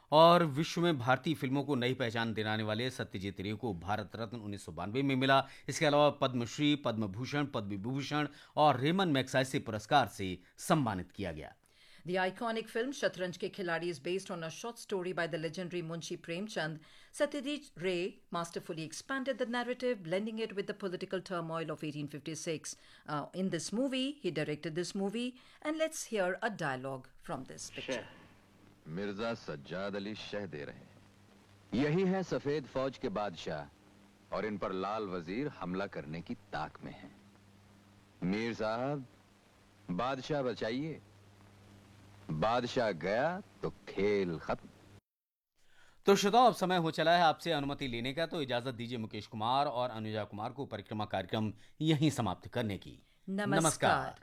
और विश्व में भारतीय फिल्मों को नई पहचान दिलाने वाले सत्यजीत रे को भारत रत्न 1992 में मिला। इसके अलावा पद्मश्री, पद्म भूषण, पद्म विभूषण और रेमन मैग्सेसे पुरस्कार से सम्मानित किया गया। The iconic film Shatranj Ke Khiladi is based on a short story by the legendary Munshi Premchand. Satyajit Ray masterfully expanded the narrative, blending it with the political turmoil of 1856. In this movie, he directed this movie, and let's hear a dialogue from this picture. Mirza Sajjad Ali शह दे रहे हैं। यही है सफेद फौज के बादशाह और इन पर लाल वजीर हमला करने की ताक में है। मीर साहब, बादशाह बचाइए। बादशाह गया तो खेल खत्म। तो श्रोताओ, अब समय हो चला है आपसे अनुमति लेने का, तो इजाजत दीजिए मुकेश कुमार और अनुजा कुमार को परिक्रमा कार्यक्रम यहीं समाप्त करने की। नमस्कार।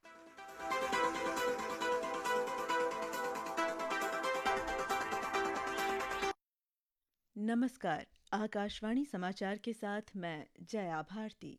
नमस्कार। आकाशवाणी समाचार के साथ मैं जया भारती।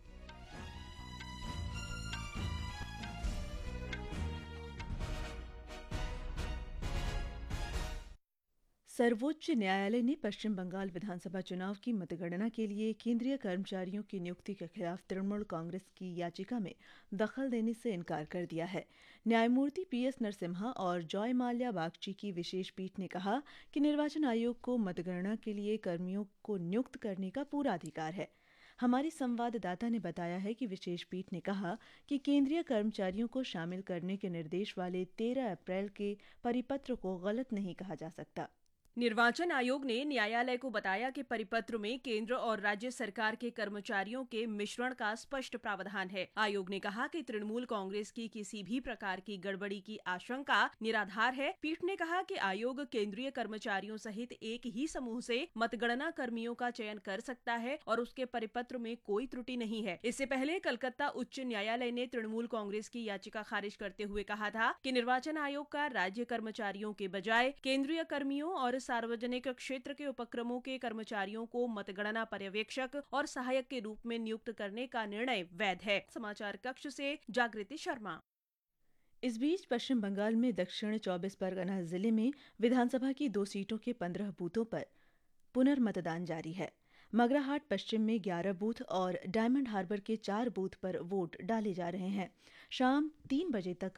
सर्वोच्च न्यायालय ने पश्चिम बंगाल विधानसभा चुनाव की मतगणना के लिए केंद्रीय कर्मचारियों की नियुक्ति के खिलाफ तृणमूल कांग्रेस की याचिका में दखल देने से इनकार कर दिया है। न्यायमूर्ति पीएस नरसिम्हा और जॉय माल्या बागची की विशेष पीठ ने कहा कि निर्वाचन आयोग को मतगणना के लिए कर्मियों को नियुक्त करने का पूरा अधिकार है। हमारी संवाददाता ने बताया है कि विशेष पीठ ने कहा कि केंद्रीय कर्मचारियों को शामिल करने के निर्देश वाले 13 अप्रैल के परिपत्र को गलत नहीं कहा जा सकता। निर्वाचन आयोग ने न्यायालय को बताया कि परिपत्र में केंद्र और राज्य सरकार के कर्मचारियों के मिश्रण का स्पष्ट प्रावधान है। आयोग ने कहा कि तृणमूल कांग्रेस की किसी भी प्रकार की गड़बड़ी की आशंका निराधार है। पीठ ने कहा कि आयोग केंद्रीय कर्मचारियों सहित एक ही समूह से मतगणना कर्मियों का चयन कर सकता है और उसके परिपत्र में कोई त्रुटि नहीं है। इससे पहले कलकत्ता उच्च न्यायालय ने तृणमूल कांग्रेस की याचिका खारिज करते हुए कहा था कि निर्वाचन आयोग का राज्य कर्मचारियों के बजाय केंद्रीय कर्मियों और सार्वजनिक क्षेत्र के उपक्रमों के कर्मचारियों को मतगणना पर्यवेक्षक और सहायक के रूप में नियुक्त करने का निर्णय वैध है। समाचार कक्ष से जागृति शर्मा। इस बीच पश्चिम बंगाल में दक्षिण 24 परगना जिले में विधानसभा की 2 सीटों के 15 बूथों पर पुनर्मतदान जारी है। मगराहाट पश्चिम में 11 बूथ और डायमंड हार्बर के 4 बूथ पर वोट डाले जा रहे हैं। शाम 3 बजे तक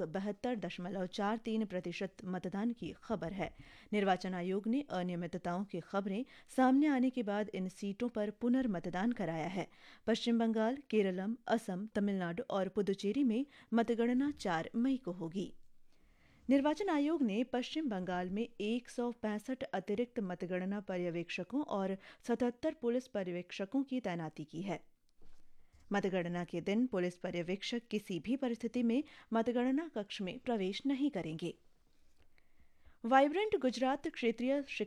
72.43% मतदान की खबर है। निर्वाचन आयोग ने अनियमितताओं की खबरें सामने आने के बाद इन सीटों पर पुनर्मतदान कराया है। पश्चिम बंगाल, केरलम, असम, तमिलनाडु और पुदुचेरी में मतगणना 4 मई को होगी। निर्वाचन आयोग ने पश्चिम बंगाल में 165 अतिरिक्त मतगणना पर्यवेक्षकों और 77 पुलिस पर्यवेक्षकों की तैनाती की है। मतगणना के दिन पुलिस पर्यवेक्षक किसी भी परिस्थिति में मतगणना कक्ष में प्रवेश नहीं करेंगे। वाइब्रेंट गुजरात क्षेत्रीय